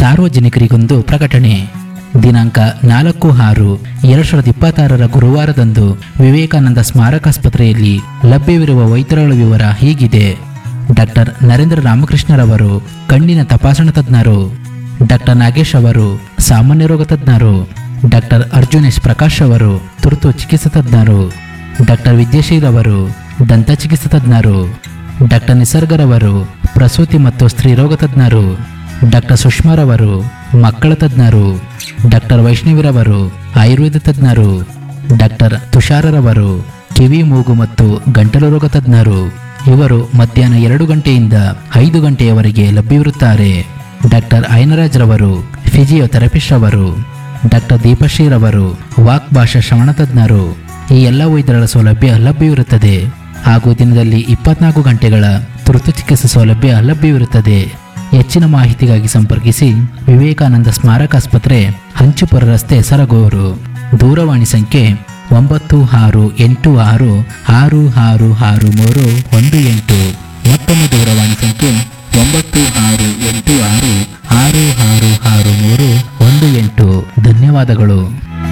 ಸಾರ್ವಜನಿಕರಿಗೊಂದು ಪ್ರಕಟಣೆ. ದಿನಾಂಕ 4/6/2026 ಗುರುವಾರದಂದು ವಿವೇಕಾನಂದ ಸ್ಮಾರಕಾಸ್ಪತ್ರೆಯಲ್ಲಿ ಲಭ್ಯವಿರುವ ವೈದ್ಯರುಗಳ ವಿವರ ಹೀಗಿದೆ. ಡಾಕ್ಟರ್ ನರೇಂದ್ರ ರಾಮಕೃಷ್ಣರವರು ಕಣ್ಣಿನ ತಪಾಸಣಾ ತಜ್ಞರು. ಡಾಕ್ಟರ್ ನಾಗೇಶ್ ಅವರು ಸಾಮಾನ್ಯ ರೋಗ ತಜ್ಞರು. ಡಾಕ್ಟರ್ ಅರ್ಜುನೇಶ್ ಪ್ರಕಾಶ್ ಅವರು ತುರ್ತು ಚಿಕಿತ್ಸಾ ತಜ್ಞರು. ಡಾಕ್ಟರ್ ವಿದ್ಯಾಶೀಲ್ ಅವರು ದಂತ ಚಿಕಿತ್ಸಾ ತಜ್ಞರು. ಡಾಕ್ಟರ್ ನಿಸರ್ಗರವರು ಪ್ರಸೂತಿ ಮತ್ತು ಸ್ತ್ರೀರೋಗ ತಜ್ಞರು. ಡಾಕ್ಟರ್ ಸುಷ್ಮಾರವರು ಮಕ್ಕಳ ತಜ್ಞರು. ಡಾಕ್ಟರ್ ವೈಷ್ಣವಿರವರು ಆಯುರ್ವೇದ ತಜ್ಞರು. ಡಾಕ್ಟರ್ ತುಷಾರರವರು ಕಿವಿ ಮೂಗು ಮತ್ತು ಗಂಟಲು ರೋಗ ತಜ್ಞರು. ಇವರು ಮಧ್ಯಾಹ್ನ 2 ಗಂಟೆಯಿಂದ 5 ಗಂಟೆಯವರೆಗೆ ಲಭ್ಯವಿರುತ್ತಾರೆ. ಡಾಕ್ಟರ್ ಐನರಾಜ್ ರವರು ಫಿಸಿಯೋಥೆರಪಿಸ್ಟ್ ಅವರು. ಡಾಕ್ಟರ್ ದೀಪಶ್ರೀರವರು ವಾಕ್ ಭಾಷಾ ಶ್ರವಣ ತಜ್ಞರು. ಈ ಎಲ್ಲ ವೈದ್ಯರ ಸೌಲಭ್ಯ ಲಭ್ಯವಿರುತ್ತದೆ ಹಾಗೂ ದಿನದಲ್ಲಿ 24 ಗಂಟೆಗಳ ತುರ್ತು ಚಿಕಿತ್ಸೆ ಸೌಲಭ್ಯ ಲಭ್ಯವಿರುತ್ತದೆ. ಹೆಚ್ಚಿನ ಮಾಹಿತಿಗಾಗಿ ಸಂಪರ್ಕಿಸಿ ವಿವೇಕಾನಂದ ಸ್ಮಾರಕಾಸ್ಪತ್ರೆ, ಹಂಚಿಪುರ ರಸ್ತೆ, ಸರಗೂರು. ದೂರವಾಣಿ ಸಂಖ್ಯೆ 9686666318. ಮತ್ತೊಂದು ದೂರವಾಣಿ ಸಂಖ್ಯೆ 9686666318. ಧನ್ಯವಾದಗಳು.